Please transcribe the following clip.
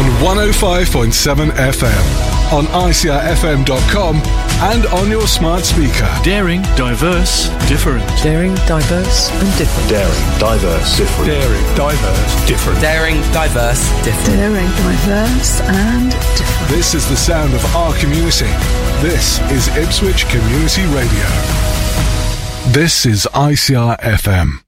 105.7 FM, on ICRFM.com, and on your smart speaker. Daring, diverse, different. Daring, diverse and different. Daring, diverse, different. Daring, diverse, different. Daring, diverse, different. Daring, diverse and different. This is the sound of our community. This is Ipswich Community Radio. This is ICR FM.